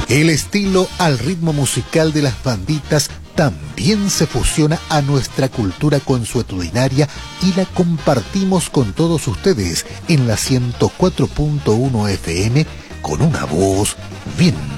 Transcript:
El estilo al ritmo musical de las banditas también se fusiona a nuestra cultura consuetudinaria y la compartimos con todos ustedes en la 104.1 FM con una voz bien